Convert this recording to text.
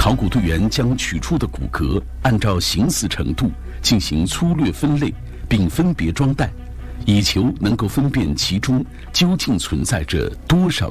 考古队员将取出的骨骼按照形似程度进行粗略分类，并分别装袋，以求能够分辨其中究竟存在着多少